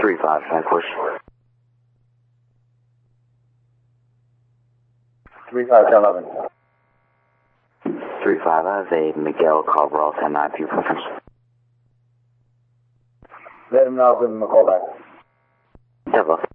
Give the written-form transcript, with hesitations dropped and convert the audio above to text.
3-5, can I push? 3-5-11. 3-5, I have a Miguel Carvajal 10-9 for preference. Let him know, I'll give him a call back. Yeah, boss.